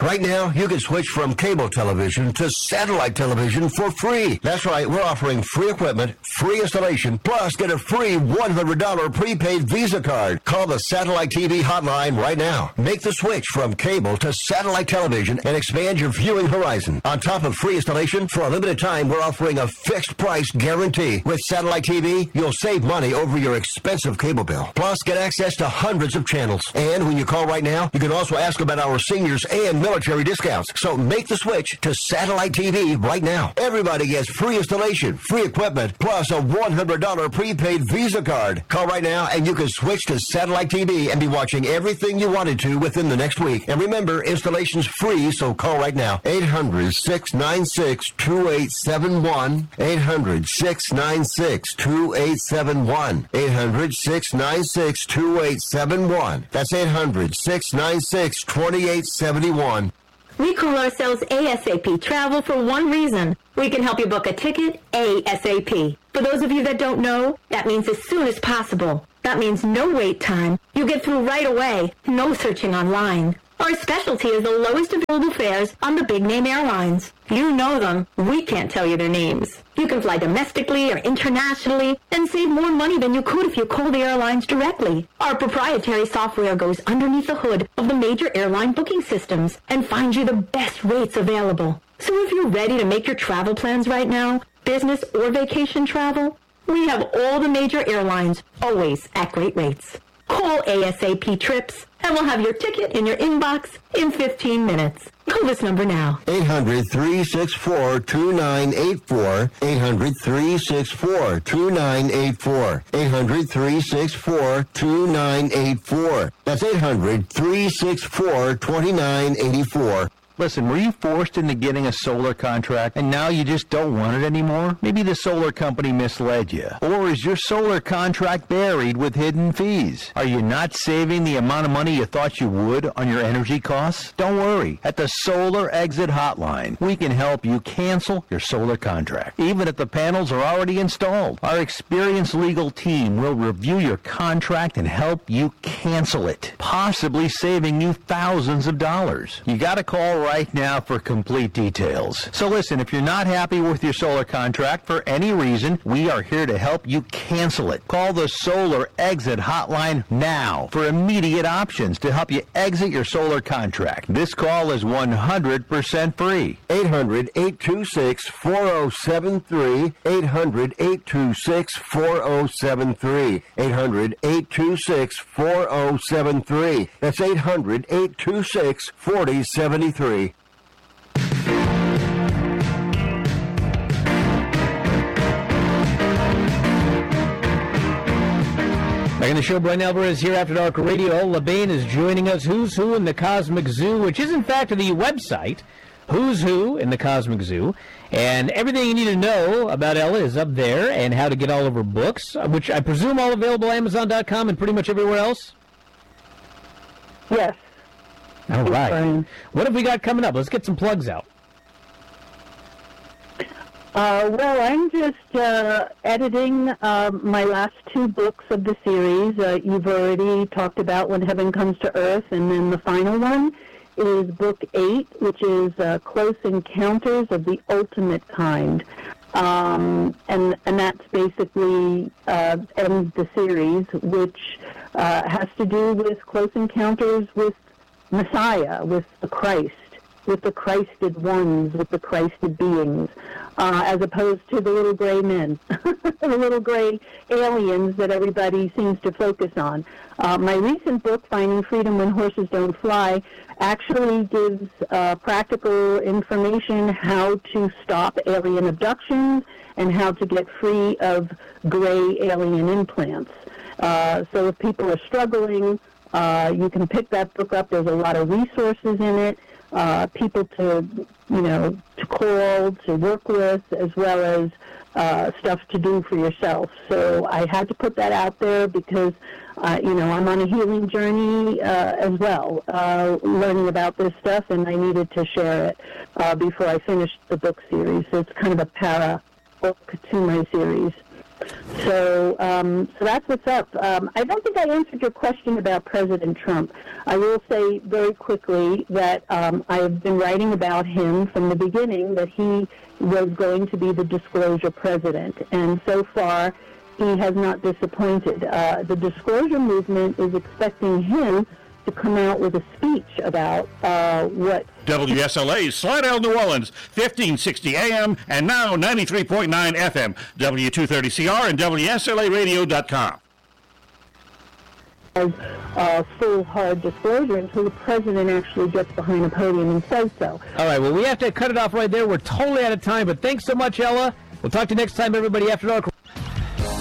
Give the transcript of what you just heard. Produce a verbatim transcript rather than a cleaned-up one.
Right now, you can switch from cable television to satellite television for free. That's right, we're offering free equipment, free installation, plus get a free one hundred dollars prepaid Visa card. Call the Satellite T V hotline right now. Make the switch from cable to satellite television and expand your viewing horizon. On top of free installation, for a limited time, we're offering a fixed price guarantee. With Satellite T V, you'll save money over your expensive cable bill. Plus, get access to hundreds of channels. And when you call right now, you can also ask about our seniors and military discounts. So make the switch to Satellite T V right now. Everybody gets free installation, free equipment, plus a one hundred dollars prepaid Visa card. Call right now and you can switch to Satellite T V and be watching everything you wanted to within the next week. And remember, installation's free, so call right now. eight hundred, six nine six, two eight seven one. eight hundred, six nine six, two eight seven one. eight hundred, six nine six, two eight seven one. That's eight hundred, six nine six, two eight seven one. We call ourselves ASAP Travel for one reason. We can help you book a ticket ASAP. For those of you that don't know, that means as soon as possible. That means no wait time. You get through right away. No searching online. Our specialty is the lowest available fares on the big-name airlines. You know them. We can't tell you their names. You can fly domestically or internationally and save more money than you could if you call the airlines directly. Our proprietary software goes underneath the hood of the major airline booking systems and finds you the best rates available. So if you're ready to make your travel plans right now, business or vacation travel, we have all the major airlines, always at great rates. Call ASAP Trips, and we'll have your ticket in your inbox in fifteen minutes. Call this number now. eight hundred, three six four, two nine eight four. eight hundred, three six four, two nine eight four. eight hundred, three six four, two nine eight four. That's eight hundred, three six four, two nine eight four. Listen, were you forced into getting a solar contract and now you just don't want it anymore? Maybe the solar company misled you. Or is your solar contract buried with hidden fees? Are you not saving the amount of money you thought you would on your energy costs? Don't worry. At the Solar Exit Hotline, we can help you cancel your solar contract, even if the panels are already installed. Our experienced legal team will review your contract and help you cancel it, possibly saving you thousands of dollars. You got to call right now for complete details. So listen, if you're not happy with your solar contract for any reason, we are here to help you cancel it. Call the Solar Exit Hotline now for immediate options to help you exit your solar contract. This call is one hundred percent free. eight hundred, eight two six, four oh seven three. eight hundred, eight two six, four oh seven three. eight hundred, eight two six, four oh seven three. That's eight hundred, eight two six, four oh seven three. Back in the show, Brian Alvarez here, After Dark Radio. LaBaine is joining us. Who's Who in the Cosmic Zoo, which is in fact the website, Who's Who in the Cosmic Zoo. And everything you need to know about Ella is up there, and how to get all of her books, which I presume all available at Amazon dot com and pretty much everywhere else? Yes. All right. What have we got coming up? Let's get some plugs out. Uh, well, I'm just uh, editing uh, my last two books of the series. Uh, you've already talked about When Heaven Comes to Earth, and then the final one is book eight, which is uh, Close Encounters of the Ultimate Kind. Um, and, and that's basically uh, ends the series, which uh, has to do with close encounters with Messiah, with the Christ, with the Christed ones, with the Christed beings, uh, as opposed to the little gray men, the little gray aliens that everybody seems to focus on. Uh, my recent book, Finding Freedom When Horses Don't Fly, actually gives uh, practical information how to stop alien abductions and how to get free of gray alien implants. Uh, so if people are struggling, uh, you can pick that book up. There's a lot of resources in it. Uh, people to, you know, to call, to work with, as well as uh, stuff to do for yourself. So I had to put that out there because, uh, you know, I'm on a healing journey uh, as well, uh, learning about this stuff, and I needed to share it uh, before I finished the book series. So it's kind of a para book to my series. So, um, so that's what's up. Um, I don't think I answered your question about President Trump. I will say very quickly that um, I have been writing about him from the beginning, that he was going to be the disclosure president, and so far he has not disappointed. Uh, the disclosure movement is expecting him to come out with a speech about uh, what... W S L A, Slidell, New Orleans, fifteen sixty A M, and now ninety-three point nine F M, W two thirty C R, and W S L A radio dot com. As uh, full, hard disclosure until the president actually gets behind a podium and says so. All right, well, we have to cut it off right there. We're totally out of time, but thanks so much, Ella. We'll talk to you next time, everybody, After Dark.